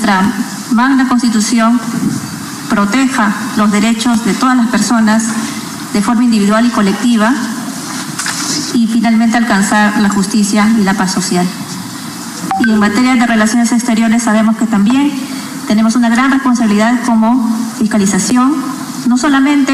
nuestra magna Constitución proteja los derechos de todas las personas de forma individual y colectiva y finalmente alcanzar la justicia y la paz social. Y en materia de relaciones exteriores sabemos que también tenemos una gran responsabilidad como fiscalización, no solamente